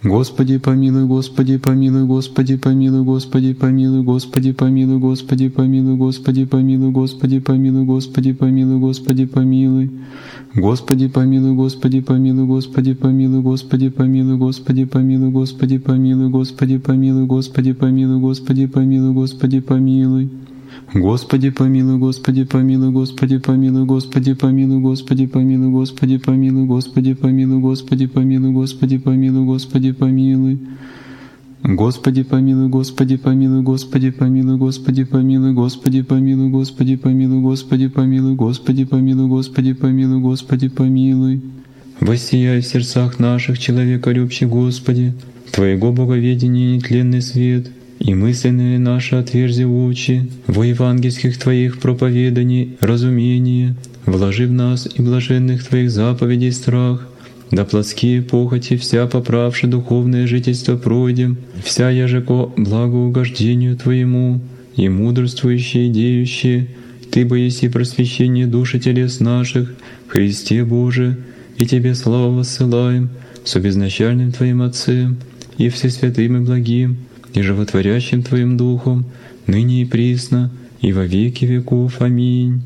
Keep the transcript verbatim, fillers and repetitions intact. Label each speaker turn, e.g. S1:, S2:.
S1: Господи помилуй, Господи помилуй, Господи помилуй, Господи помилуй, Господи помилуй, Господи помилуй, Господи помилуй, Господи помилуй, Господи помилуй, Господи помилуй. Господи помилуй, Господи помилуй, Господи помилуй, Господи помилуй, Господи помилуй, Господи помилуй, Господи помилуй, Господи помилуй, Господи помилуй, Господи помилуй. Господи помилуй, Господи помилуй, Господи помилуй, Господи помилуй, Господи помилуй, Господи помилуй, Господи помилуй, Господи помилуй, Господи помилуй, Господи помилуй. Господи помилуй, Господи помилуй, Господи помилуй, Господи помилуй, Господи помилуй, Господи помилуй, Господи помилуй, Господи помилуй, Господи помилуй, Господи помилуй. Воссияй в сердцах наших, человеколюбче Господи, Твоего боговедения нетленный свет, и мысленные наши отверзи очи во евангельских Твоих проповеданий разумение, вложи в нас и блаженных Твоих заповедей страх, да плотские похоти вся поправши духовное жительство пройдем, вся яжеко благоугождению Твоему, и мудрствующие и деющие, Ты бы еси просвещение души телес наших, Христе Боже, и Тебе славу воссылаем, с обезначальным Твоим Отцем, и Всесвятым и благим, и животворящим Твоим Духом, ныне и присно, и во веки веков. Аминь.